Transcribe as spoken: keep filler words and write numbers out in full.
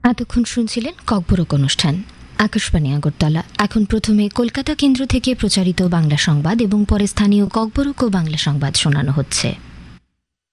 এতক্ষণ শুনছিলেন ককবরক অনুষ্ঠান, আকাশবাণী আগরতলা। এখন প্রথমে কলকাতা কেন্দ্র থেকে প্রচারিত বাংলা সংবাদ এবং পরে স্থানীয় ককবরক ও বাংলা সংবাদ শোনানো হচ্ছে।